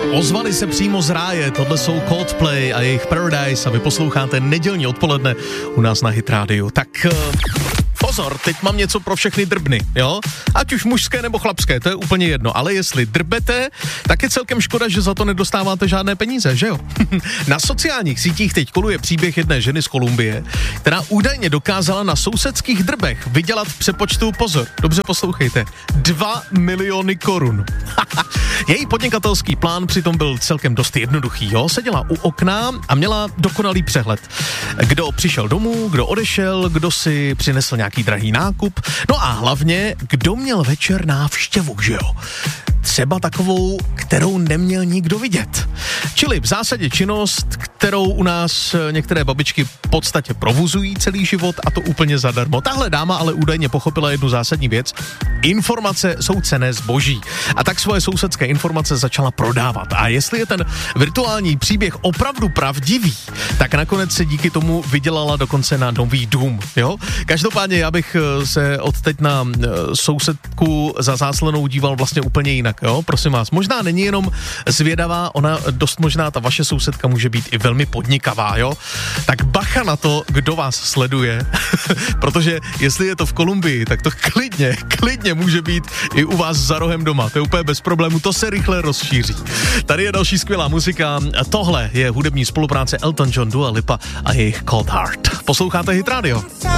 Ozvali se přímo z ráje, tohle jsou Coldplay a jejich Paradise a vy posloucháte nedělní odpoledne u nás na Hit Radio. Tak pozor, teď mám něco pro všechny drbny, jo? Ať už mužské nebo chlapské, to je úplně jedno, ale jestli drbete, tak je celkem škoda, že za to nedostáváte žádné peníze, že jo? Na sociálních sítích teď koluje příběh jedné ženy z Kolumbie, která údajně dokázala na sousedských drbech vydělat v přepočtu, pozor, dobře poslouchejte, 2 miliony korun. Její podnikatelský plán přitom byl celkem dost jednoduchý, jo? Seděla u okna a měla dokonalý přehled. Kdo přišel domů, kdo odešel, kdo si přinesl nějaký drahý nákup, no a hlavně, kdo měl večer návštěvu, že jo? Třeba takovou, kterou neměl nikdo vidět. Čili v zásadě činnost, kterou u nás některé babičky v podstatě provozují celý život a to úplně zadarmo. Tahle dáma ale údajně pochopila jednu zásadní věc. Informace jsou cenné zboží. A tak svoje sousedské informace začala prodávat. A jestli je ten virtuální příběh opravdu pravdivý, tak nakonec se díky tomu vydělala dokonce na nový dům, jo? Každopádně já bych se odteď na sousedku za záslenou díval vlastně úplně jinak, jo? Prosím vás, možná není jenom zvědavá, ona dost možná ta vaše sousedka může být i velmi podnikavá, jo? Tak bacha na to, kdo vás sleduje, protože jestli je to v Kolumbii, tak to klidně může být i u vás za rohem doma, to je úplně bez problému, to se rychle rozšíří. Tady je další skvělá muzika, tohle je hudební spolupráce Elton John, Dua Lipa a jejich Cold Heart. Posloucháte Hit Radio.